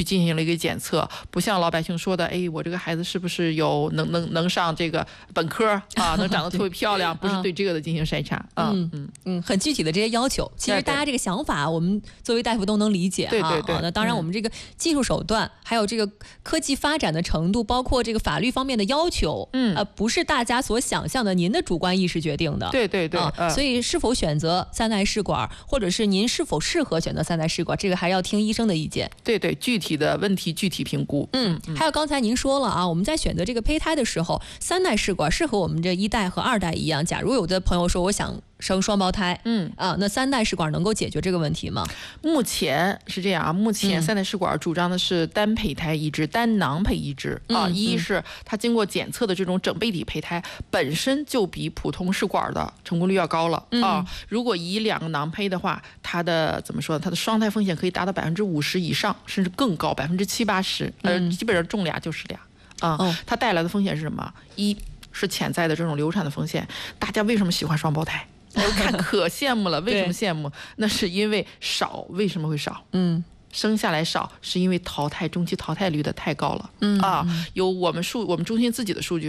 去进行了一个检测，不像老百姓说的，哎，我这个孩子是不是有能上这个本科啊，能长得特别漂亮，不是对这个的进行筛查。 很具体的这些要求，其实大家这个想法，我们作为大夫都能理解。 对。 那当然，我们这个技术手段，还有这个科技发展的程度，包括这个法律方面的要求，不是大家所想象的您的主观意识决定的。 对。 所以是否选择三代试管，或者是您是否适合选择三代试管，这个还要听医生的意见。 对，具体的问题具体评估。 还有刚才您说了啊，我们在选择这个胚胎的时候，三代试管适合我们这一代和二代一样。假如有的朋友说我想生双胞胎，那三代试管能够解决这个问题吗？ 目前是这样啊，目前三代试管主张的是单胚胎移植、单囊胚移植啊。一是它经过检测的这种整胚体胚胎本身就比普通试管的成功率要高了啊。如果移2个囊胚的话，它的怎么说呢？它的双胎风险可以达到50%以上，甚至更高，70%、80%，基本上中俩就是俩啊。它带来的风险是什么？一是潜在的这种流产的风险。大家为什么喜欢双胞胎？我看可羡慕了。为什么羡慕？那是因为少。为什么会少？生下来少，是因为中期淘汰率的太高了。有我们中心自己的数据，